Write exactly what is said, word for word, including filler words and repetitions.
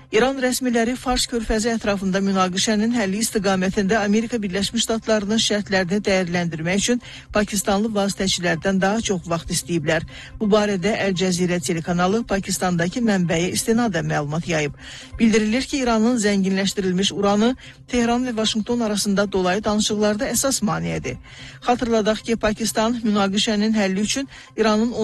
İran rəsmiləri Fars körfəzi ətrafında münaqişənin həlli istiqamətində Amerika Birləşmiş Ştatlarının şərtlərini dəyərləndirmək üçün Pakistanlı vasitəçilərdən daha çox vaxt istəyiblər. Bu barədə Əl Cəzirə telekanalı Pakistandakı mənbəyə istinadən məlumat yayıb. Bildirilir ki, İranın zənginləşdirilmiş uranı Tehran və Vaşinqton arasında dolayı danışıqlarda əsas maneədir. Xatırladaq ki, Pakistan münaqişənin həlli üçün İranın